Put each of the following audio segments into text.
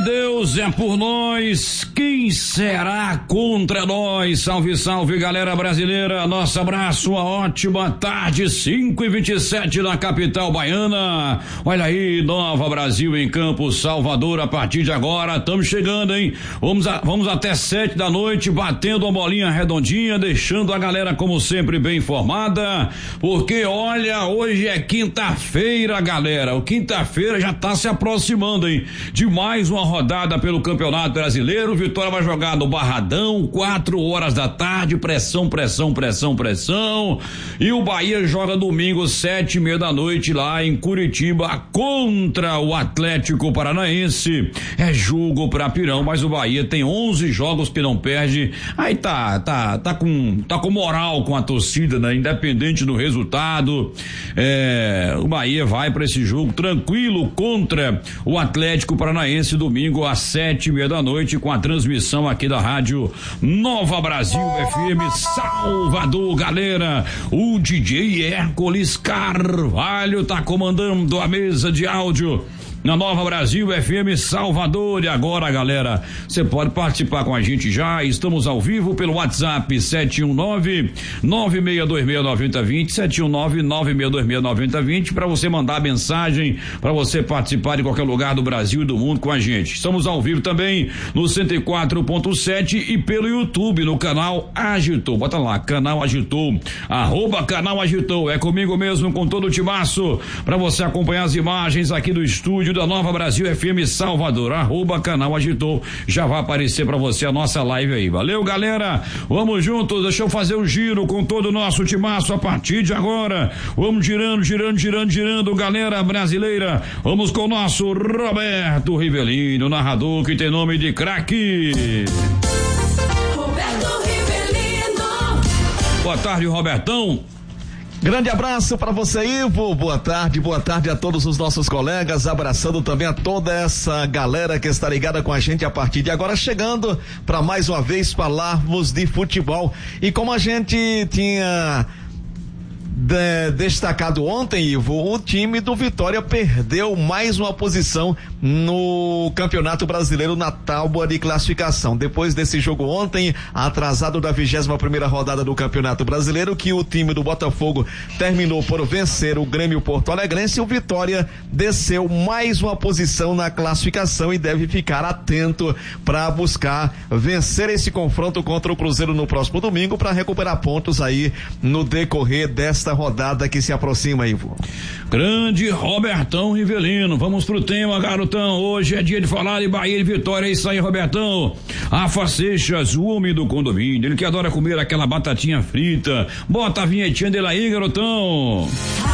Deus é por nós, quem será contra nós? Salve, salve, galera brasileira, nosso abraço, uma ótima tarde, 5h27 na capital baiana. Olha aí, Nova Brasil em Campo, Salvador, a partir de agora, estamos chegando, hein? Vamos até 7 da noite, batendo a bolinha redondinha, deixando a galera, como sempre, bem informada, porque olha, hoje é quinta-feira, galera, o quinta-feira já tá se aproximando, hein? De mais uma rodada pelo Campeonato Brasileiro. Vitória vai jogar no Barradão, 4 horas da tarde, pressão. E o Bahia joga domingo, 7h30 da noite, lá em Curitiba, contra o Atlético Paranaense. É jogo pra pirão, mas o Bahia tem 11 jogos que não perde. Aí tá com moral com a torcida, né? Independente do resultado. O Bahia vai pra esse jogo tranquilo contra o Atlético Paranaense, domingo às 7h30 da noite, com a transmissão aqui da rádio Nova Brasil FM Salvador, galera. O DJ Hércules Carvalho tá comandando a mesa de áudio na Nova Brasil FM Salvador. E agora, galera, você pode participar com a gente já. Estamos ao vivo pelo WhatsApp 719-9626-9020, 719-9626-9020, para você mandar mensagem, para você participar de qualquer lugar do Brasil e do mundo com a gente. Estamos ao vivo também no 104.7 e pelo YouTube, no canal Agitou. Bota lá, canal Agitou, @canal Agitou. É comigo mesmo, com todo o timaço, para você acompanhar as imagens aqui do estúdio da Nova Brasil FM Salvador, @canal Agitou. Já vai aparecer pra você a nossa live aí. Valeu, galera. Vamos juntos. Deixa eu fazer um giro com todo o nosso timaço a partir de agora. Vamos girando, galera brasileira. Vamos com o nosso Roberto Rivelino, narrador que tem nome de craque. Roberto Rivelino. Boa tarde, Robertão. Grande abraço para você, Ivo. Boa tarde a todos os nossos colegas, abraçando também a toda essa galera que está ligada com a gente a partir de agora, chegando para mais uma vez falarmos de futebol. E como a gente tinha destacado ontem, Ivo, o time do Vitória perdeu mais uma posição no Campeonato Brasileiro na tábua de classificação. Depois desse jogo ontem, atrasado da 21ª rodada do Campeonato Brasileiro, que o time do Botafogo terminou por vencer o Grêmio Porto Alegrense, o Vitória desceu mais uma posição na classificação e deve ficar atento para buscar vencer esse confronto contra o Cruzeiro no próximo domingo, para recuperar pontos aí no decorrer desta rodada que se aproxima, Ivo. Grande Robertão Rivelino. Vamos pro tema, garotão. Hoje é dia de falar de Bahia e Vitória. É isso aí, Robertão. Rafa Seixas, o homem do condomínio, ele que adora comer aquela batatinha frita. Bota a vinhetinha dele aí, garotão.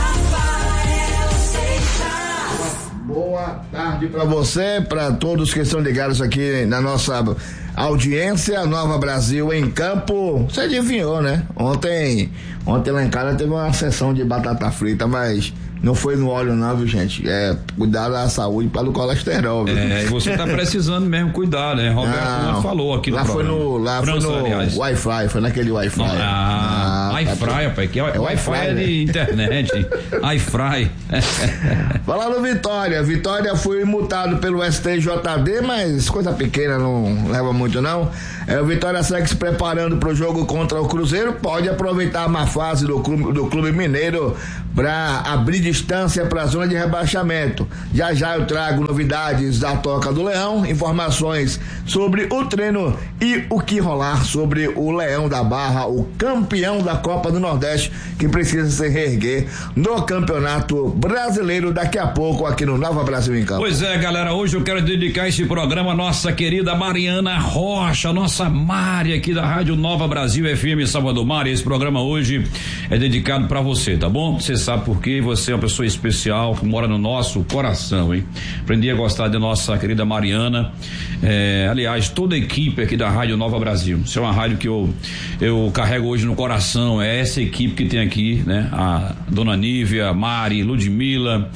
Boa tarde pra você, pra todos que estão ligados aqui na nossa audiência. Nova Brasil em Campo. Você adivinhou, né? Ontem lá em casa teve uma sessão de batata frita, mas não foi no óleo não, viu, gente? Cuidar da saúde para o colesterol, viu? E você tá precisando mesmo cuidar, né? Roberto falou aqui no programa. Lá foi no Wi-Fi, foi naquele Wi-Fi. Wi-Fi, rapaz, que é Wi-Fi é de internet. Wi-Fi. Falando Vitória foi multado pelo STJD, mas coisa pequena, não leva muito não. O Vitória segue se preparando pro jogo contra o Cruzeiro, pode aproveitar a má fase do Clube Mineiro para abrir distância para a zona de rebaixamento. Já eu trago novidades da Toca do Leão, informações sobre o treino e o que rolar sobre o Leão da Barra, o campeão da Copa do Nordeste, que precisa se reerguer no Campeonato Brasileiro daqui a pouco aqui no Nova Brasil em Campo. Pois é, galera, hoje eu quero dedicar esse programa à nossa querida Mariana Rocha, nossa Mari aqui da Rádio Nova Brasil FM Salvador. Mari, esse programa hoje é dedicado para você, tá bom? Você sabe por quê? Você é uma pessoa especial que mora no nosso coração, hein? Aprendi a gostar de nossa querida Mariana, aliás, toda a equipe aqui da Rádio Nova Brasil. Isso é uma rádio que eu carrego hoje no coração, é essa equipe que tem aqui, né? A dona Nívia, Mari, Ludmila,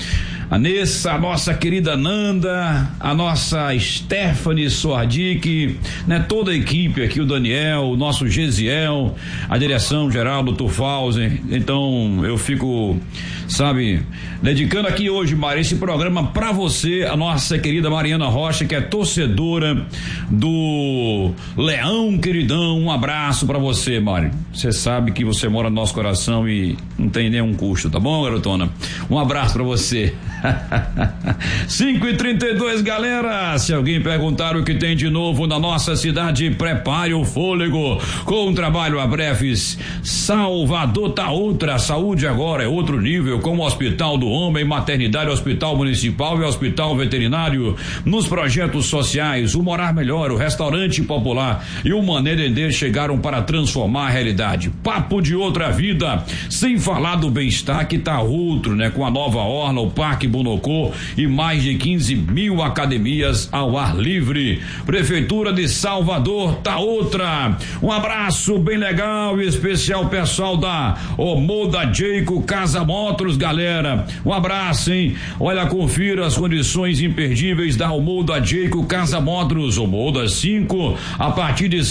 a Nessa, a nossa querida Nanda, a nossa Stephanie Soardic, né? Toda a equipe aqui, o Daniel, o nosso Gesiel, a direção geral do Tufauser. Então eu fico, sabe, dedicando aqui hoje, Mário, esse programa pra você, a nossa querida Mariana Rocha, que é torcedora do Leão Queridão. Um abraço pra você, Mário. Você sabe que você mora no nosso coração e não tem nenhum custo, tá bom, garotona? Um abraço pra você. 5h32, galera. Se alguém perguntar o que tem de novo na nossa cidade, prepare o fôlego com o trabalho a breves. Salvador tá outra, a saúde agora é outro nível, com o Hospital do Homem, Maternidade, Hospital Municipal e Hospital Veterinário. Nos projetos sociais, o Morar Melhor, o Restaurante Popular e o Mané Dendê chegaram para transformar a realidade. Papo de outra vida, sem falar do bem-estar que tá outro, né? Com a nova orla, o Parque Bonocô e mais de 15 mil academias ao ar livre. Prefeitura de Salvador tá outra. Um abraço bem legal e especial pessoal da Omoda Jeico Casa Motors, galera. Um abraço, hein? Olha, confira as condições imperdíveis da Omoda Jeico Casa Motors. Omoda 5 a partir de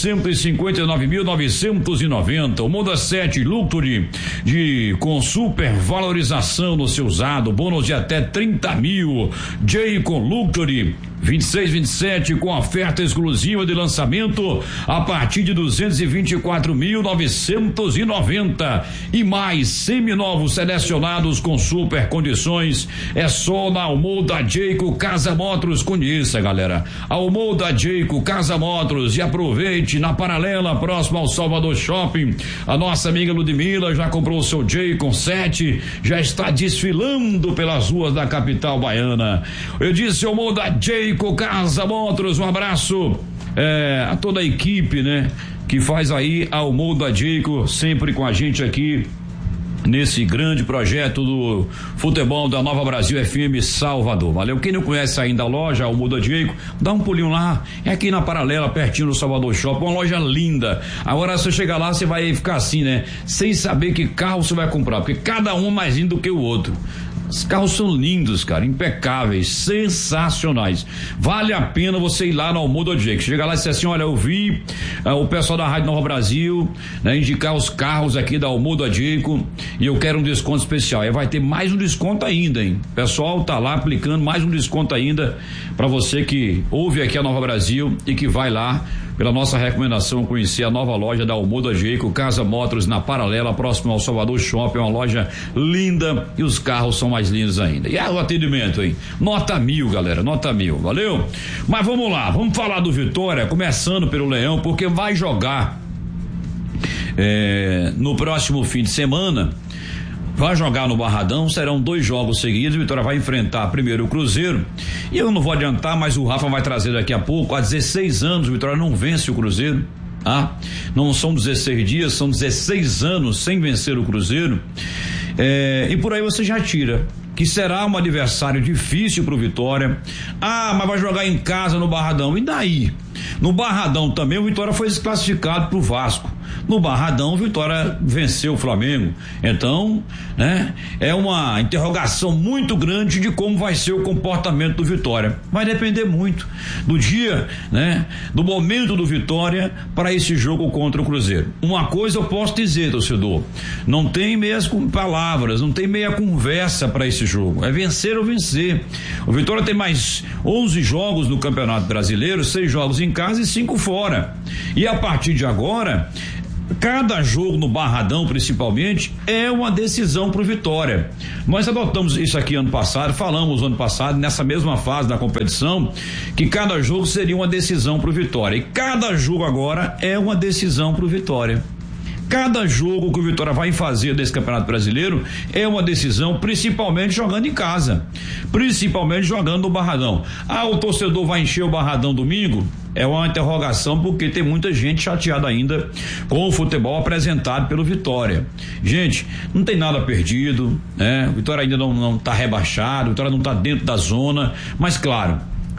159.990. Omoda 7 Luxury com super valorização no seu usado, bônus de até 30 mil. Jeico Luxury 2627 com oferta exclusiva de lançamento a partir de 224.990 e mais seminovos selecionados com super condições. É só na Almoda Jeico Casa Motors. Conheça, galera, Almoda Jeico Casa Motors, e aproveite na Paralela, próximo ao Salvador Shopping. A nossa amiga Ludmila já comprou o seu Jeico 7, já está desfilando pelas ruas da capital baiana. Eu disse Almoda Jeico Casa Motors. Um abraço a toda a equipe, né, que faz aí a Almoda Jeico, sempre com a gente aqui nesse grande projeto do futebol da Nova Brasil FM Salvador. Valeu. Quem não conhece ainda a loja Almoda Jeico, dá um pulinho lá, é aqui na Paralela, pertinho do Salvador Shopping, uma loja linda. Agora, se você chegar lá, você vai ficar assim, né, sem saber que carro você vai comprar, porque cada um é mais lindo do que o outro. Os carros são lindos, cara, impecáveis, sensacionais. Vale a pena você ir lá no Almoda Jeico. Chega lá e diz assim: olha, eu vi o pessoal da Rádio Nova Brasil, né, indicar os carros aqui da Almoda Jeico e eu quero um desconto especial. Aí vai ter mais um desconto ainda, hein? O pessoal tá lá aplicando mais um desconto ainda para você que ouve aqui a Nova Brasil e que vai lá pela nossa recomendação conhecer a nova loja da Almoda Jeico Casa Motors na Paralela, próximo ao Salvador Shopping. É uma loja linda e os carros são mais lindos ainda. E o atendimento, hein? Nota 1000, galera, nota 1000, valeu? Mas vamos lá, vamos falar do Vitória, começando pelo Leão, porque vai jogar no próximo fim de semana. Vai jogar no Barradão, serão 2 jogos seguidos. O Vitória vai enfrentar primeiro o Cruzeiro, e eu não vou adiantar, mas o Rafa vai trazer daqui a pouco. Há 16 anos o Vitória não vence o Cruzeiro, não são 16 dias, são 16 anos sem vencer o Cruzeiro, e por aí você já tira que será um adversário difícil pro Vitória. Mas vai jogar em casa no Barradão, e daí? No Barradão também o Vitória foi desclassificado pro Vasco. No Barradão o Vitória venceu o Flamengo. Então, né, é uma interrogação muito grande de como vai ser o comportamento do Vitória. Vai depender muito do dia, né, do momento do Vitória para esse jogo contra o Cruzeiro. Uma coisa eu posso dizer, torcedor, não tem meias palavras, não tem meia conversa para esse jogo. É vencer ou vencer. O Vitória tem mais 11 jogos no Campeonato Brasileiro, 6 jogos em casa e 5 fora. E a partir de agora, cada jogo no Barradão, principalmente, é uma decisão pro Vitória. Nós adotamos isso aqui ano passado, falamos ano passado, nessa mesma fase da competição, que cada jogo seria uma decisão pro Vitória. E cada jogo agora é uma decisão pro Vitória. Cada jogo que o Vitória vai fazer desse Campeonato Brasileiro é uma decisão, principalmente jogando em casa, principalmente jogando no Barradão. O torcedor vai encher o Barradão domingo? É uma interrogação, porque tem muita gente chateada ainda com o futebol apresentado pelo Vitória. Gente, não tem nada perdido, né? O Vitória ainda não tá rebaixado, o Vitória não tá dentro da zona, mas claro,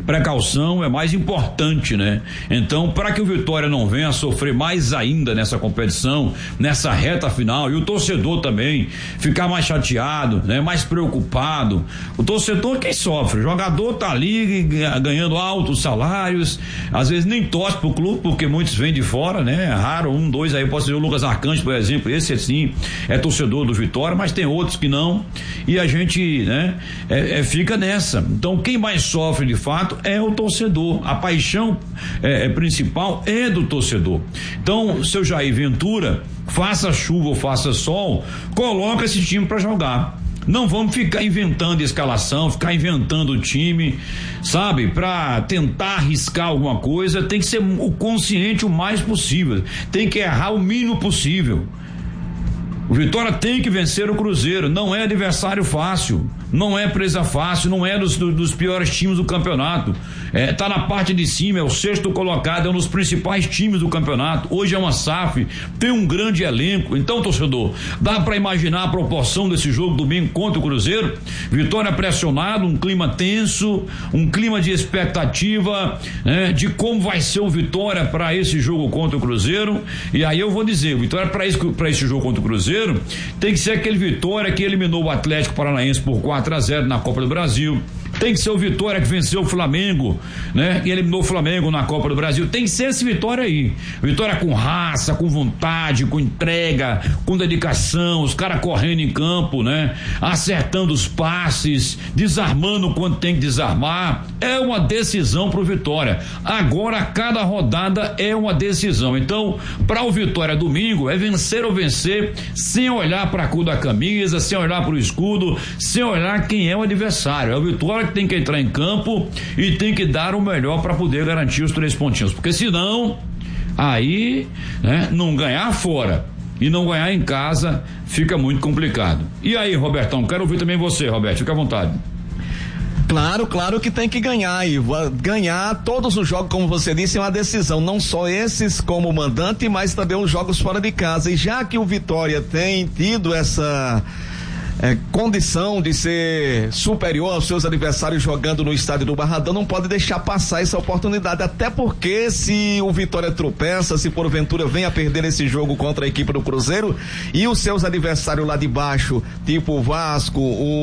precaução é mais importante, né? Então, para que o Vitória não venha a sofrer mais ainda nessa competição, nessa reta final, e o torcedor também ficar mais chateado, né? Mais preocupado. O torcedor quem sofre, o jogador tá ali ganhando altos salários, às vezes nem torce pro clube, porque muitos vêm de fora, né? É raro, 1, 2, aí pode ser o Lucas Arcanjo, por exemplo, esse assim é torcedor do Vitória, mas tem outros que não, e a gente, né? Fica nessa. Então, quem mais sofre de fato é o torcedor. A paixão principal é do torcedor. Então, seu Jair Ventura, faça chuva ou faça sol, coloca esse time para jogar. Não vamos ficar inventando escalação, ficar inventando o time, sabe? Para tentar arriscar alguma coisa, tem que ser o consciente o mais possível. Tem que errar o mínimo possível. O Vitória tem que vencer o Cruzeiro, não é adversário fácil, não é presa fácil, não é dos piores times do campeonato, tá na parte de cima, é o 6º colocado, é um dos principais times do campeonato, hoje é uma SAF, tem um grande elenco. Então, torcedor, dá para imaginar a proporção desse jogo domingo contra o Cruzeiro? Vitória pressionado, um clima tenso, um clima de expectativa, né, de como vai ser o Vitória para esse jogo contra o Cruzeiro. E aí eu vou dizer, o Vitória para esse jogo contra o Cruzeiro tem que ser aquele Vitória que eliminou o Atlético Paranaense por 4-0 na Copa do Brasil. Tem que ser o Vitória que venceu o Flamengo, né? E eliminou o Flamengo na Copa do Brasil. Tem que ser esse Vitória aí. Vitória com raça, com vontade, com entrega, com dedicação, os caras correndo em campo, né? Acertando os passes, desarmando quando tem que desarmar. É uma decisão pro Vitória. Agora, cada rodada é uma decisão. Então, para o Vitória domingo, é vencer ou vencer, sem olhar para a cor da camisa, sem olhar para o escudo, sem olhar quem é o adversário. É o Vitória que tem que entrar em campo e tem que dar o melhor para poder garantir os 3 pontinhos, porque senão aí, né, não ganhar fora e não ganhar em casa fica muito complicado. E aí, Robertão, quero ouvir também você, Roberto, fica à vontade. Claro que tem que ganhar, e ganhar todos os jogos, como você disse, é uma decisão, não só esses como mandante, mas também os jogos fora de casa. E já que o Vitória tem tido essa condição de ser superior aos seus adversários jogando no estádio do Barradão, não pode deixar passar essa oportunidade, até porque se o Vitória tropeça, se porventura vem a perder esse jogo contra a equipe do Cruzeiro e os seus adversários lá de baixo, tipo o Vasco,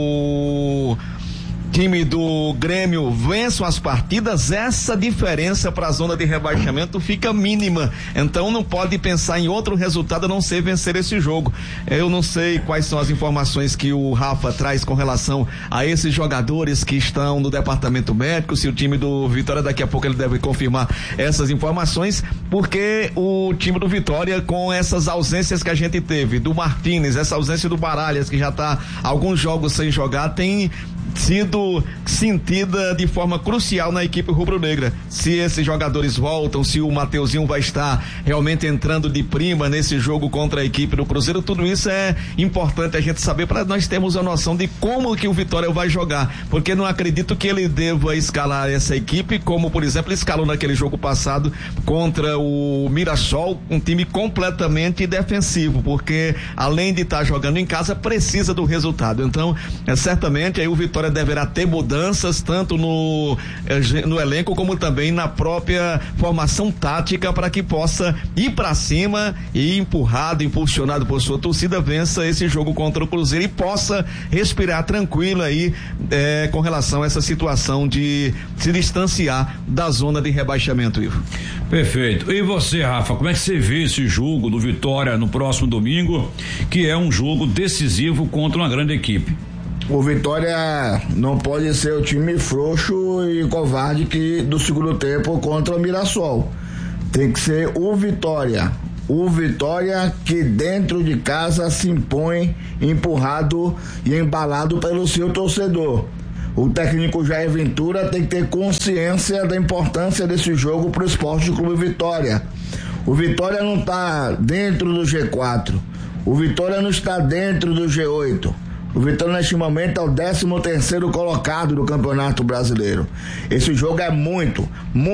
o time do Grêmio, vençam as partidas, essa diferença para a zona de rebaixamento fica mínima. Então não pode pensar em outro resultado a não ser vencer esse jogo. Eu não sei quais são as informações que o Rafa traz com relação a esses jogadores que estão no departamento médico, se o time do Vitória, daqui a pouco ele deve confirmar essas informações, porque o time do Vitória, com essas ausências que a gente teve, do Martínez, essa ausência do Baralhas, que já está alguns jogos sem jogar, tem sido sentida de forma crucial na equipe rubro-negra. Se esses jogadores voltam, se o Mateuzinho vai estar realmente entrando de prima nesse jogo contra a equipe do Cruzeiro, tudo isso é importante a gente saber para nós termos a noção de como que o Vitória vai jogar, porque não acredito que ele deva escalar essa equipe como, por exemplo, escalou naquele jogo passado contra o Mirassol, um time completamente defensivo, porque além de estar jogando em casa, precisa do resultado. Então, certamente aí o Vitória deverá ter mudanças tanto no elenco como também na própria formação tática, para que possa ir para cima e impulsionado por sua torcida, vença esse jogo contra o Cruzeiro e possa respirar tranquilo aí com relação a essa situação de se distanciar da zona de rebaixamento, Ivo. Perfeito. E você, Rafa, como é que você vê esse jogo do Vitória no próximo domingo, que é um jogo decisivo contra uma grande equipe? O Vitória não pode ser o time frouxo e covarde do segundo tempo contra o Mirassol. Tem que ser o Vitória. O Vitória que dentro de casa se impõe empurrado e embalado pelo seu torcedor. O técnico Jair Ventura tem que ter consciência da importância desse jogo para o Esporte Clube Vitória. O Vitória não está dentro do G4. O Vitória não está dentro do G8. O Vitória neste momento é o 13º colocado do Campeonato Brasileiro. Esse jogo é muito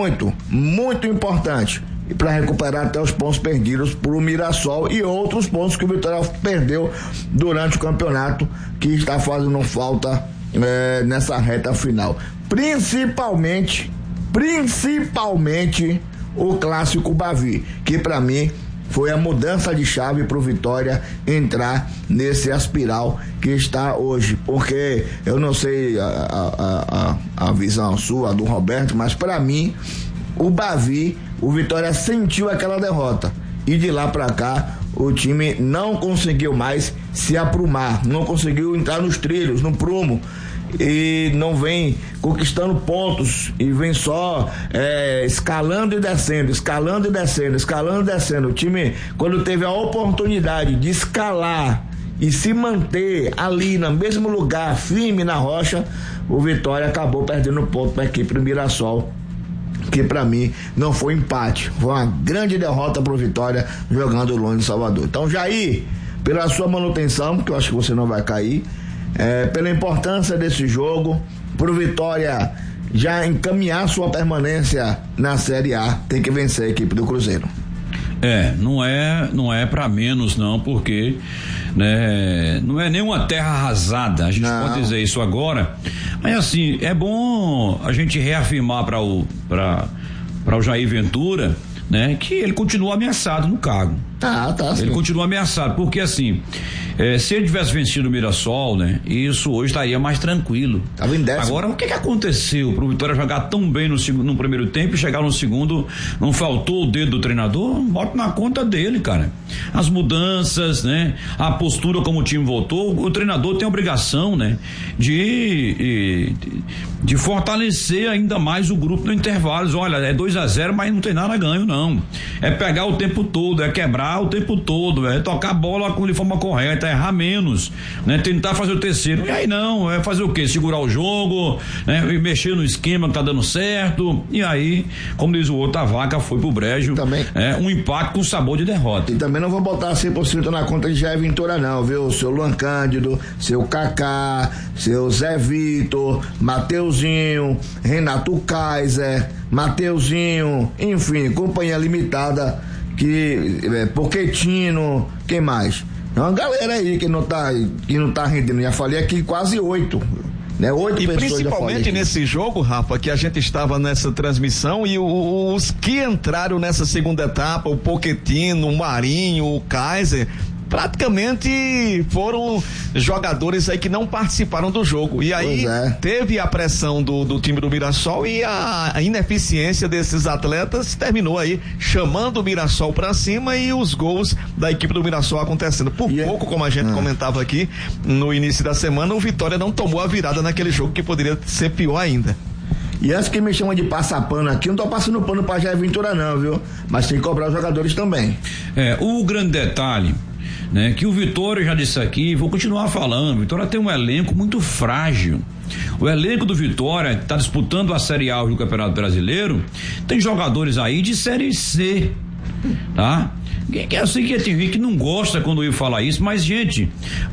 importante para recuperar até os pontos perdidos por o Mirassol e outros pontos que o Vitória perdeu durante o campeonato, que está fazendo falta nessa reta final. Principalmente principalmente o clássico Bavi, que para mim foi a mudança de chave pro Vitória entrar nesse aspiral que está hoje, porque eu não sei a visão sua, do Roberto, mas para mim o Bavi, o Vitória sentiu aquela derrota e de lá para cá o time não conseguiu mais se aprumar, não conseguiu entrar nos trilhos, no prumo, e não vem conquistando pontos e vem só escalando e descendo. O time, quando teve a oportunidade de escalar e se manter ali no mesmo lugar, firme na rocha, o Vitória acabou perdendo ponto para a equipe do Mirassol, que para mim não foi empate, foi uma grande derrota pro Vitória jogando longe de Salvador. Então, Jair, pela sua manutenção, que eu acho que você não vai cair, pela importância desse jogo, pro Vitória já encaminhar sua permanência na Série A, tem que vencer a equipe do Cruzeiro. Não é para menos não, porque né, não é nenhuma terra arrasada, a gente pode dizer isso agora, mas assim, é bom a gente reafirmar para o Jair Ventura, né, que ele continua ameaçado no cargo. Ele continua ameaçado, porque assim, se ele tivesse vencido o Mirassol, né, isso hoje estaria mais tranquilo. Tava em décimo. Agora, o que aconteceu pro Vitória jogar tão bem no primeiro tempo e chegar no segundo, não faltou o dedo do treinador? Bota na conta dele, cara. As mudanças, né, a postura como o time voltou, o treinador tem a obrigação, né, de fortalecer ainda mais o grupo no intervalo. Olha, é 2-0, mas não tem nada ganho, não. É pegar o tempo todo, é quebrar o tempo todo, é tocar a bola de forma correta, é errar menos, né? Tentar fazer o terceiro. E aí não, é fazer o quê? Segurar o jogo, né? E mexer no esquema que tá dando certo. E aí, como diz o outro, a vaca foi pro brejo. Também. Um empate com sabor de derrota. E também não vou botar 100% na conta de Jair Ventura, não, viu? Seu Luan Cândido, seu Kaká, seu Zé Vitor, Mateuzinho, Renato Kaiser, Mateuzinho, enfim, companhia limitada, Pochettino, quem mais? É uma galera aí que não tá rendendo. Já falei aqui quase 8. Né? 8 e pessoas. Principalmente nesse jogo, Rafa, que a gente estava nessa transmissão e os que entraram nessa segunda etapa, o Pochettino, o Marinho, o Kaiser, praticamente foram jogadores aí que não participaram do jogo. E aí teve a pressão do time do Mirassol e a ineficiência desses atletas terminou aí chamando o Mirassol pra cima e os gols da equipe do Mirassol acontecendo. Por pouco, como a gente comentava aqui no início da semana, o Vitória não tomou a virada naquele jogo, que poderia ser pior ainda. E antes que me chamam de passar pano aqui, não tô passando pano pra Jair Ventura não, viu? Mas tem que cobrar os jogadores também. O grande detalhe, né, que o Vitória, já disse aqui, vou continuar falando, o Vitória tem um elenco muito frágil. O elenco do Vitória, que está disputando a Série A do Campeonato Brasileiro, tem jogadores aí de Série C, tá? Eu sei que tem gente que não gosta quando eu falo isso, mas gente,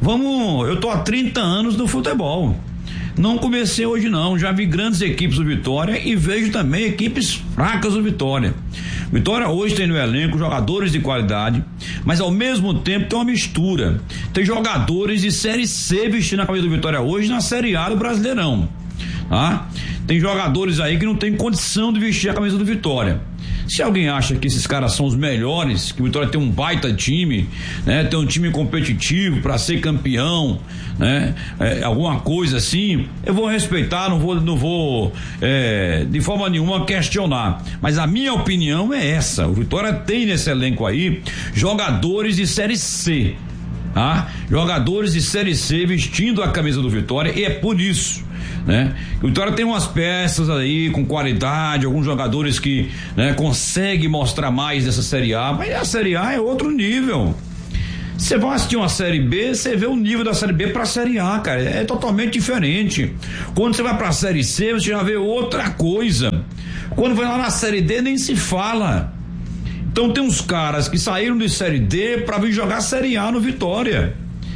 eu tô há 30 anos no futebol. Não comecei hoje não, já vi grandes equipes do Vitória e vejo também equipes fracas do Vitória. Vitória hoje tem no elenco jogadores de qualidade, mas ao mesmo tempo tem uma mistura. Tem jogadores de Série C vestindo a camisa do Vitória hoje na Série A do Brasileirão, tá? Tem jogadores aí que não tem condição de vestir a camisa do Vitória. Se alguém acha que esses caras são os melhores, que o Vitória tem um baita time, né? Tem um time competitivo para ser campeão, né? Alguma coisa assim, eu vou respeitar, não vou de forma nenhuma questionar, mas a minha opinião é essa: o Vitória tem nesse elenco aí jogadores de Série C, tá? Jogadores de Série C vestindo a camisa do Vitória, e é por isso, né? O Vitória tem umas peças aí com qualidade, alguns jogadores que, né, conseguem mostrar mais dessa Série A, mas a Série A é outro nível. Você vai assistir uma Série B, você vê o nível da Série B pra Série A, cara, é totalmente diferente. Quando você vai pra Série C, você já vê outra coisa. Quando vai lá na Série D, nem se fala. Então tem uns caras que saíram de Série D pra vir jogar Série A no Vitória.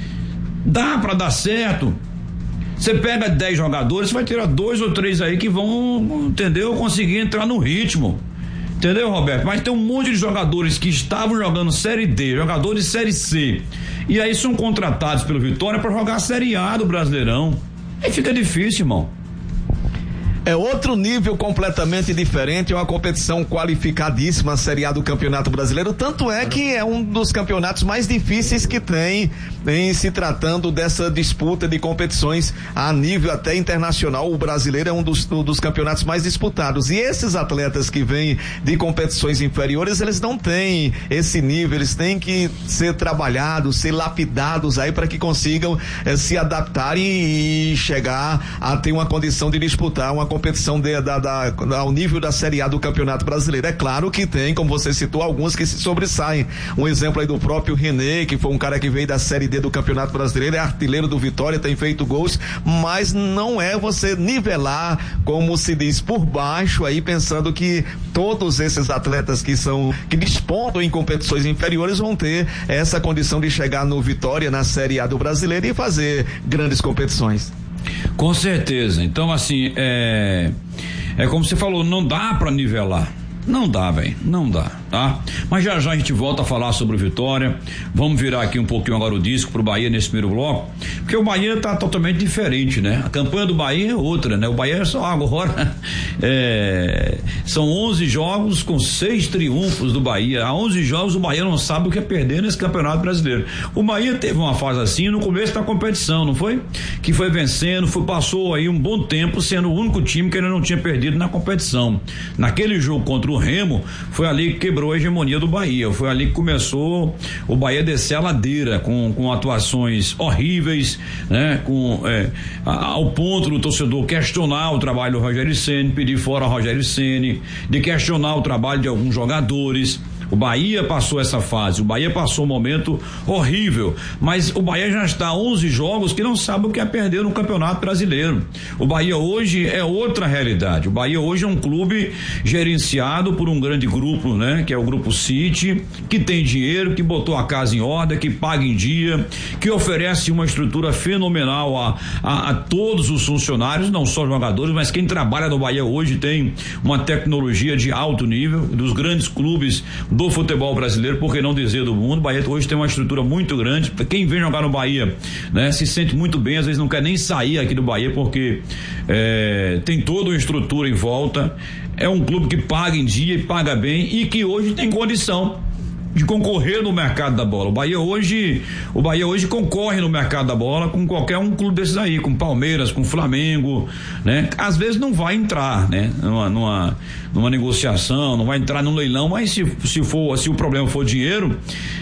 Dá pra dar certo. Você pega 10 jogadores, você vai tirar 2 ou 3 aí que vão, entendeu? Conseguir entrar no ritmo. Entendeu, Roberto? Mas tem um monte de jogadores que estavam jogando Série D, jogadores de Série C, e aí são contratados pelo Vitória para jogar a Série A do Brasileirão. Aí fica difícil, irmão. É outro nível completamente diferente, é uma competição qualificadíssima, a Série A do Campeonato Brasileiro, tanto é que é um dos campeonatos mais difíceis que tem em se tratando dessa disputa de competições a nível até internacional. O brasileiro é um dos campeonatos mais disputados, e esses atletas que vêm de competições inferiores, eles não têm esse nível, eles têm que ser trabalhados, ser lapidados aí para que consigam se adaptar e chegar a ter uma condição de disputar uma competição ao nível da Série A do Campeonato Brasileiro. É claro que tem, como você citou, alguns que se sobressaem. Um exemplo aí do próprio René, que foi um cara que veio da Série D do Campeonato Brasileiro, é artilheiro do Vitória, tem feito gols, mas não é você nivelar, como se diz, por baixo aí, pensando que todos esses atletas que despontam em competições inferiores vão ter essa condição de chegar no Vitória, na Série A do Brasileiro e fazer grandes competições. Com certeza. Então, assim, é como você falou, não dá pra nivelar. Não dá, velho, não dá, tá? Mas já a gente volta a falar sobre o Vitória. Vamos virar aqui um pouquinho agora o disco pro Bahia nesse primeiro bloco, porque o Bahia tá totalmente diferente, né? A campanha do Bahia é outra, né? O Bahia é só agora, são 11 jogos com 6 triunfos do Bahia. Há 11 jogos o Bahia não sabe o que é perder nesse Campeonato Brasileiro. O Bahia teve uma fase assim no começo da competição, não foi? Que foi vencendo, passou aí um bom tempo sendo o único time que ainda não tinha perdido na competição. Naquele jogo contra o Remo, foi ali que quebrou a hegemonia do Bahia, foi ali que começou o Bahia descer a ladeira com atuações horríveis, né? Ao ponto do torcedor questionar o trabalho do Rogério Ceni, pedir fora o Rogério Ceni, de questionar o trabalho de alguns jogadores. O Bahia passou essa fase, o Bahia passou um momento horrível, mas o Bahia já está a 11 jogos que não sabe o que é perder no Campeonato Brasileiro. O Bahia hoje é outra realidade. O Bahia hoje é um clube gerenciado por um grande grupo, né? Que é o Grupo City, que tem dinheiro, que botou a casa em ordem, que paga em dia, que oferece uma estrutura fenomenal a todos os funcionários, não só jogadores, mas quem trabalha no Bahia hoje tem uma tecnologia de alto nível, dos grandes clubes do futebol brasileiro, por que não dizer do mundo. O Bahia hoje tem uma estrutura muito grande. Quem vem jogar no Bahia, né, se sente muito bem, às vezes não quer nem sair aqui do Bahia porque tem toda uma estrutura em volta. É um clube que paga em dia e paga bem e que hoje tem condição de concorrer no mercado da bola. O Bahia hoje concorre no mercado da bola com qualquer um clube desses aí, com Palmeiras, com Flamengo, né? Às vezes não vai entrar, né? Numa negociação, não vai entrar num leilão, mas se o problema for dinheiro,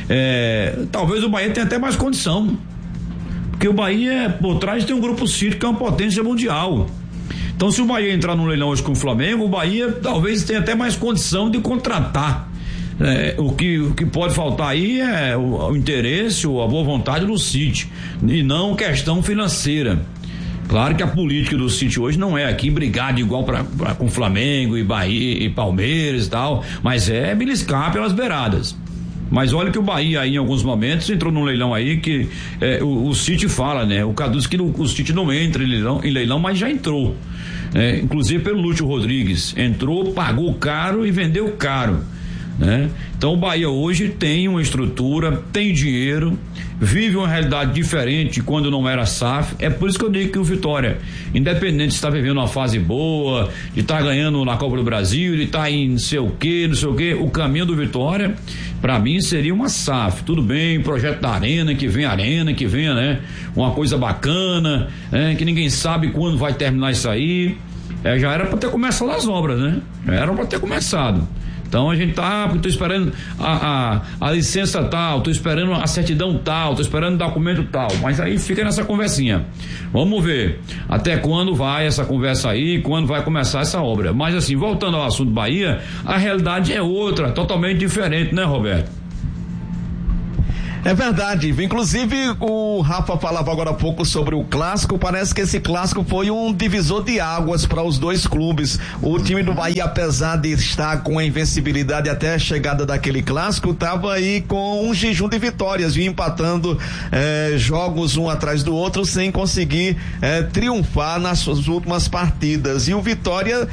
talvez o Bahia tenha até mais condição, porque o Bahia por trás tem um Grupo City que é uma potência mundial. Então, se o Bahia entrar num leilão hoje com o Flamengo, o Bahia talvez tenha até mais condição de contratar. O que pode faltar aí é o interesse ou a boa vontade do City e não questão financeira. Claro que a política do City hoje não é aqui brigar de igual com Flamengo e Bahia e Palmeiras e tal, mas é beliscar pelas beiradas. Mas olha que o Bahia aí em alguns momentos entrou num leilão aí que o City fala, né? O Cadu disse que o City não entra em leilão, mas já entrou. Inclusive pelo Lúcio Rodrigues. Entrou, pagou caro e vendeu caro. Né? Então o Bahia hoje tem uma estrutura, tem dinheiro, vive uma realidade diferente quando não era SAF. É por isso que eu digo que o Vitória, independente de estar vivendo uma fase boa, de estar ganhando na Copa do Brasil, de estar em não sei o que, o caminho do Vitória para mim seria uma SAF. Tudo bem, projeto da Arena, que venha, né? Uma coisa bacana, que ninguém sabe quando vai terminar isso aí. Já era para ter começado as obras, né? Já era para ter começado. Então a gente tô esperando a licença tal, tô esperando a certidão tal, tô esperando o documento tal, mas aí fica nessa conversinha. Vamos ver até quando vai essa conversa aí, quando vai começar essa obra. Mas assim, voltando ao assunto Bahia, a realidade é outra, totalmente diferente, né, Roberto? É verdade, inclusive o Rafa falava agora há pouco sobre o clássico, parece que esse clássico foi um divisor de águas para os dois clubes. O time do Bahia, apesar de estar com a invencibilidade até a chegada daquele clássico, estava aí com um jejum de vitórias, vinha empatando jogos um atrás do outro sem conseguir triunfar nas suas últimas partidas. E o Vitória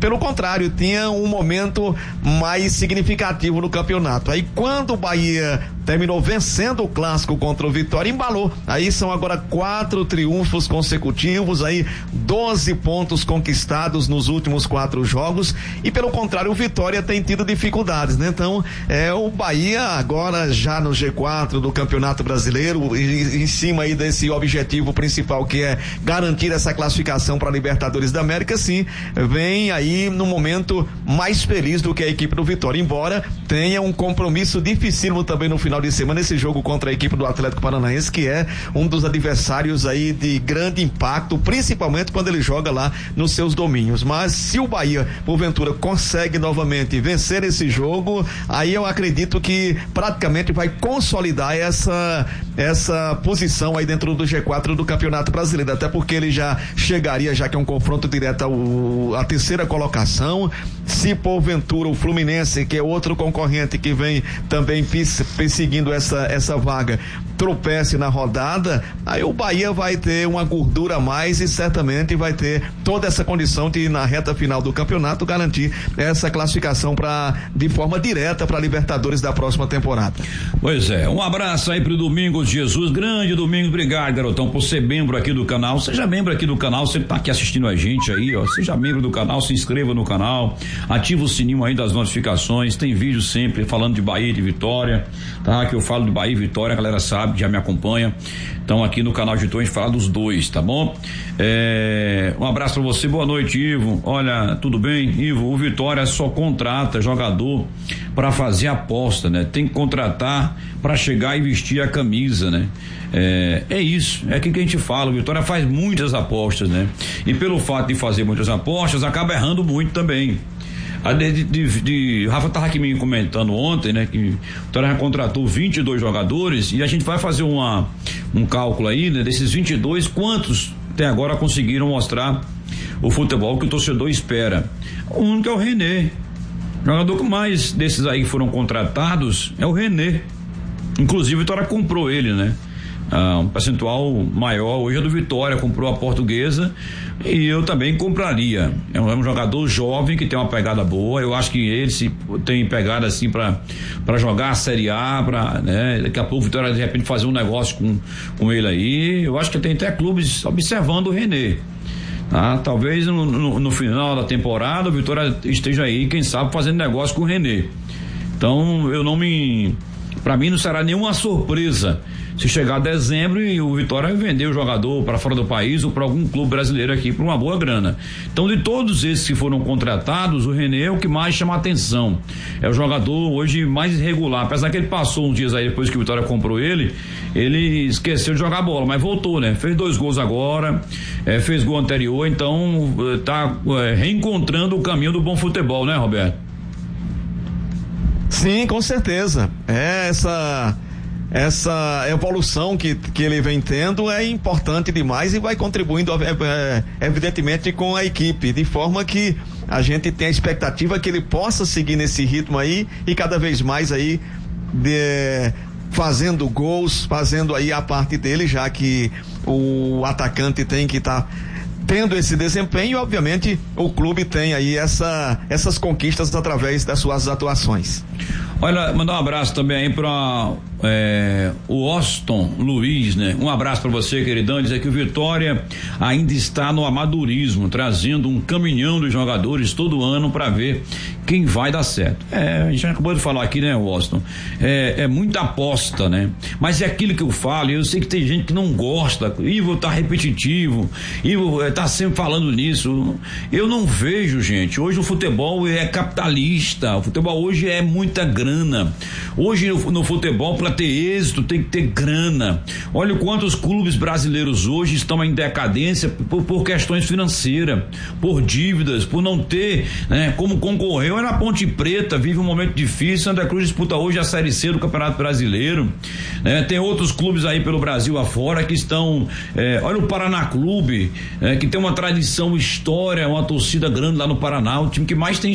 pelo contrário, tinha um momento mais significativo no campeonato. Aí quando o Bahia terminou vencendo o clássico contra o Vitória, embalou. Aí são agora 4 triunfos consecutivos, aí 12 pontos conquistados nos últimos 4 jogos, e pelo contrário o Vitória tem tido dificuldades, né? Então o Bahia agora já no G4 do Campeonato Brasileiro, em cima aí desse objetivo principal, que é garantir essa classificação para a Libertadores da América, sim, vem aí no momento mais feliz do que a equipe do Vitória, embora tenha um compromisso dificílimo também no final de semana, esse jogo contra a equipe do Atlético Paranaense, que é um dos adversários aí de grande impacto, principalmente quando ele joga lá nos seus domínios. Mas se o Bahia, porventura, consegue novamente vencer esse jogo, aí eu acredito que praticamente vai consolidar essa posição aí dentro do G4 do Campeonato Brasileiro, até porque ele já chegaria, já que é um confronto direto à terceira colocação. Se porventura o Fluminense, que é outro concorrente que vem também perseguindo essa vaga, tropece na rodada, aí o Bahia vai ter uma gordura a mais e certamente vai ter toda essa condição de, na reta final do campeonato, garantir essa classificação de forma direta para a Libertadores da próxima temporada. Pois é, um abraço aí pro Domingos Jesus, grande Domingos, obrigado, garotão, por ser membro aqui do canal. Seja membro aqui do canal, você tá aqui assistindo a gente aí, ó, seja membro do canal, se inscreva no canal, ativa o sininho aí das notificações, tem vídeo sempre falando de Bahia e de Vitória, tá? Que eu falo de Bahia e Vitória, a galera sabe, já me acompanha. Então aqui no canal de Vitória a gente fala dos dois, tá bom? Um abraço pra você, boa noite, Ivo. Olha, tudo bem, Ivo? O Vitória só contrata jogador para fazer aposta, né? Tem que contratar para chegar e vestir a camisa, né? É isso, é aquilo que a gente fala, o Vitória faz muitas apostas, né? E pelo fato de fazer muitas apostas, acaba errando muito também. Rafa tava aqui me comentando ontem, né, que o Vitória já contratou 22 jogadores e a gente vai fazer um cálculo aí, né, desses 22, quantos até agora conseguiram mostrar o futebol que o torcedor espera. O único é o René. O jogador que mais desses aí que foram contratados é o René. Inclusive o Vitória comprou ele, né? Um percentual maior hoje é do Vitória, comprou a Portuguesa e eu também compraria. É um jogador jovem que tem uma pegada boa, eu acho que ele se tem pegada assim para jogar a Série A, né? Daqui a pouco o Vitória de repente fazer um negócio com ele aí. Eu acho que tem até clubes observando o René. Ah, talvez no final da temporada o Vitória esteja aí, quem sabe, fazendo negócio com o René. Então para mim não será nenhuma surpresa se chegar a dezembro e o Vitória vender o jogador para fora do país ou para algum clube brasileiro aqui por uma boa grana. Então, de todos esses que foram contratados, o René é o que mais chama a atenção. É o jogador hoje mais irregular, apesar que ele passou uns dias aí depois que o Vitória comprou ele esqueceu de jogar bola, mas voltou, né? Fez 2 gols agora, fez gol anterior, então tá reencontrando o caminho do bom futebol, né, Roberto? Sim, com certeza. Essa evolução que ele vem tendo é importante demais e vai contribuindo evidentemente com a equipe, de forma que a gente tem a expectativa que ele possa seguir nesse ritmo aí e cada vez mais aí fazendo gols, fazendo aí a parte dele, já que o atacante tem que estar tendo esse desempenho e obviamente o clube tem aí essas conquistas através das suas atuações. Olha, mandar um abraço também aí para o Austin Luiz, né? Um abraço para você, queridão, dizer que o Vitória ainda está no amadorismo, trazendo um caminhão de jogadores todo ano para ver quem vai dar certo. A gente acabou de falar aqui, né, Austin? É muita aposta, né? Mas é aquilo que eu falo, eu sei que tem gente que não gosta, Ivo tá repetitivo, Ivo tá sempre falando nisso. Eu não vejo, gente, hoje o futebol é capitalista, o futebol hoje é muita grana. Hoje no futebol, para ter êxito, tem que ter grana. Olha quantos clubes brasileiros hoje estão em decadência por questões financeiras, por dívidas, por não ter, né, como concorrer. Olha a Ponte Preta, vive um momento difícil. Santa Cruz disputa hoje a Série C do Campeonato Brasileiro, né? Tem outros clubes aí pelo Brasil afora que estão, olha o Paraná Clube, que tem uma tradição, história, uma torcida grande lá no Paraná, o time que mais tem